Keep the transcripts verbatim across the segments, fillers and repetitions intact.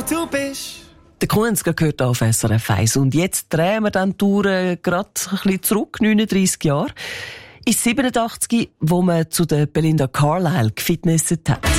du bist. Der Kunz gehört auf S R F eins. Und jetzt drehen wir dann die Tour äh, gerade ein bisschen zurück, neununddreissig Jahre. Ist siebenundachtzig, wo man zu der Belinda Carlisle gefitnesset hat.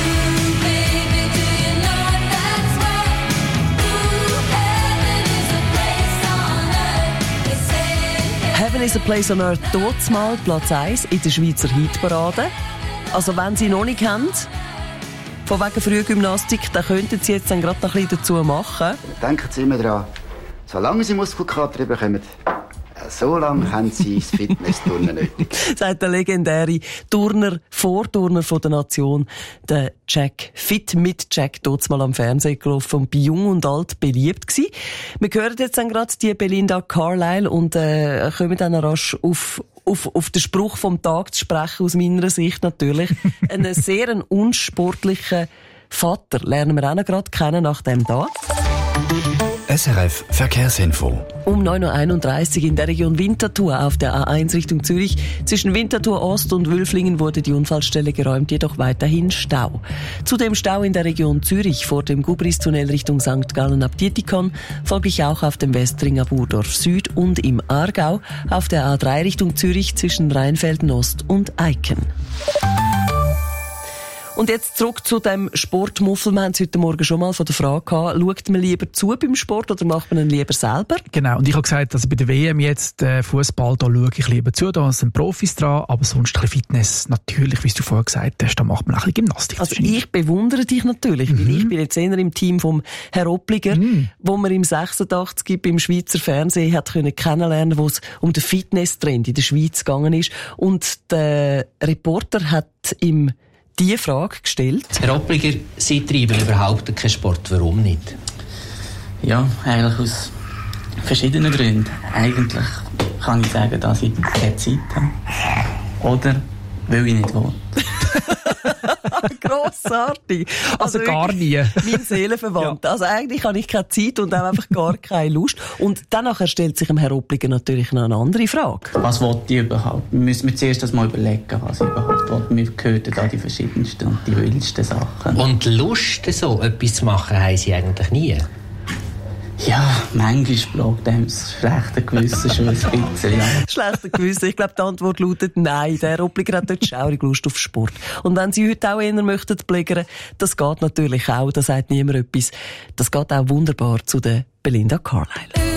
Heaven is a place on earth, dort mal Platz eins in der Schweizer Hitparade. Also wenn Sie noch nicht kennen, von wegen Frühgymnastik, dann könnten Sie jetzt dann gerade noch ein bisschen dazu machen. Denken Sie immer daran, solange Sie Muskelkater bekommen, so lange haben Sie das Fitnessturnen nötig. Sagt der legendäre Turner, Vorturner von der Nation, der Jack. Fit mit Jack, dort mal am Fernsehen gelaufen und bei Jung und Alt beliebt gewesen. Wir hören jetzt dann gerade die Belinda Carlisle und äh, kommen dann rasch auf Auf, auf den Spruch vom Tag zu sprechen, aus meiner Sicht natürlich. Einen sehr einen unsportlichen Vater lernen wir auch noch gerade kennen nach dem da. S R F Verkehrsinfo. Um neun Uhr einunddreißig in der Region Winterthur auf der A eins Richtung Zürich. Zwischen Winterthur Ost und Wülflingen wurde die Unfallstelle geräumt, jedoch weiterhin Stau. Zudem Stau in der Region Zürich vor dem Gubristunnel Richtung Sankt Gallen ab Dietikon, folglich auch auf dem Westring ab Urdorf Süd und im Aargau auf der A drei Richtung Zürich zwischen Rheinfelden Ost und Eiken. Und jetzt zurück zu dem Sportmuffel. Wir haben es heute Morgen schon mal von der Frage gehabt, schaut man lieber zu beim Sport oder macht man ihn lieber selber? Genau, und ich habe gesagt, also bei der W M jetzt äh, Fußball, da schaue ich lieber zu, da sind Profis dran, aber sonst ein bisschen Fitness, natürlich, wie du vorher gesagt hast, da macht man auch ein bisschen Gymnastik. Also ich bewundere dich natürlich, mhm. weil ich bin jetzt eher im Team vom Herr Oppliger, mhm. wo man im sechsundachtzig beim Schweizer Fernsehen hat können kennenlernen, wo es um den Fitnesstrend in der Schweiz gegangen ist. Und der Reporter hat im die Frage gestellt. Herr Oppliger, Sie treiben überhaupt keinen Sport. Warum nicht? Ja, eigentlich aus verschiedenen Gründen. Eigentlich kann ich sagen, dass ich keine Zeit habe. Oder weil ich nicht will. Grossartig. Also, also gar nie. Mein Seelenverwandter. Ja. Also eigentlich habe ich keine Zeit und auch einfach gar keine Lust. Und danach stellt sich dem Herr Oppliger natürlich noch eine andere Frage. Was will ich überhaupt? Wir müssen mir zuerst das mal überlegen, was ich überhaupt will. Wir hören da die verschiedensten und die wildesten Sachen. Und Lust, so etwas zu machen, haben Sie eigentlich nie? Ja, manchmal plagt einem das schlechte Gewissen schon ein bisschen. Ja. Schlechte Gewissen? Ich glaube, die Antwort lautet nein. Der Herr Oppliger hat dort schaurig Lust auf Sport. Und wenn Sie heute auch eher möchten plägern, das geht natürlich auch, da sagt niemand etwas. Das geht auch wunderbar zu der Belinda Carlisle.